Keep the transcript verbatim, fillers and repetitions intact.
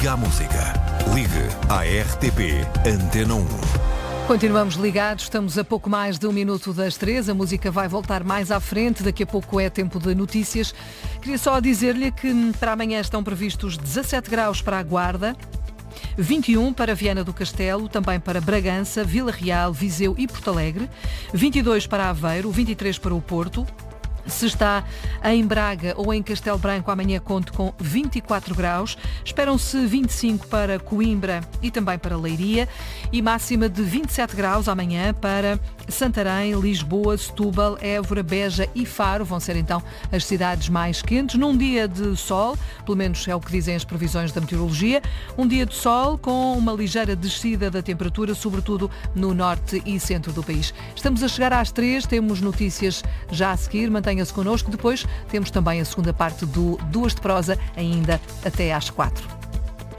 Liga à música. Ligue à R T P Antena um. Continuamos ligados, estamos a pouco mais de um minuto das três, a música vai voltar mais à frente, daqui a pouco é tempo de notícias. Queria só dizer-lhe que para amanhã estão previstos dezassete graus para a Guarda, vinte e um para Viana do Castelo, também para Bragança, Vila Real, Viseu e Porto Alegre, vinte e dois para Aveiro, vinte e três para o Porto. Se está em Braga ou em Castelo Branco, amanhã conte com vinte e quatro graus. Esperam-se vinte e cinco para Coimbra e também para Leiria e máxima de vinte e sete graus amanhã para Santarém, Lisboa, Setúbal, Évora, Beja e Faro. Vão ser então as cidades mais quentes. Num dia de sol, pelo menos é o que dizem as previsões da meteorologia, um dia de sol com uma ligeira descida da temperatura, sobretudo no norte e centro do país. Estamos a chegar às três, temos notícias já a seguir. Mantenha-se connosco. Depois temos também a segunda parte do Duas de Prosa, ainda até às quatro.